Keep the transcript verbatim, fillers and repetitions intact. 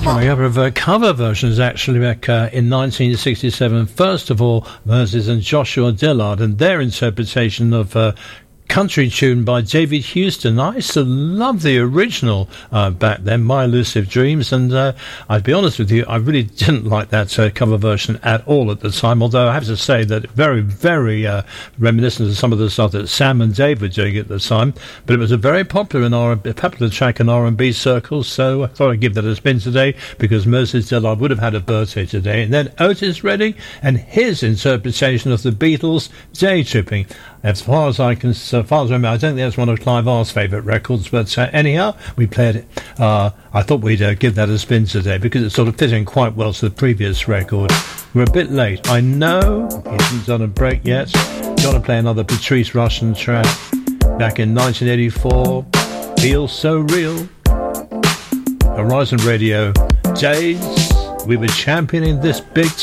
A couple of uh, cover versions actually back uh, in nineteen sixty-seven. First of all, Moses and Joshua Dillard and their interpretation of uh, country tune by David Houston. I used to love the original uh, back then, My Elusive Dreams, and uh, I'd be honest with you, I really didn't like that uh, cover version at all at the time, although I have to say that very, very uh, reminiscent of some of the stuff that Sam and Dave were doing at the time, but it was a very popular in R- a popular track in R and B circles, so I thought I'd give that a spin today, because Moses Dillard would have had a birthday today. And then Otis Redding and his interpretation of the Beatles' Day Tripping. As far as I can, so far as I remember, I don't think that's one of Clive R's favourite records, but uh, anyhow, we played it. Uh, I thought we'd uh, give that a spin today because it sort of fit in quite well to the previous record. We're a bit late. I know he hasn't done a break yet. Got to play another Patrice Rushen track back in nineteen eighty-four. Feels So Real. Horizon Radio days. We were championing this big